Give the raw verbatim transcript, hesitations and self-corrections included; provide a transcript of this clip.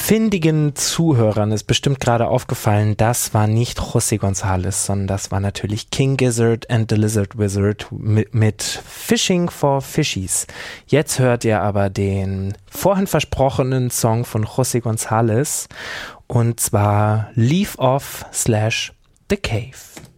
findigen Zuhörern ist bestimmt gerade aufgefallen, das war nicht José González, sondern das war natürlich King Gizzard and the Lizard Wizard mit, mit Fishing for Fishies. Jetzt hört ihr aber den vorhin versprochenen Song von José González und zwar Leave Off slash The Cave.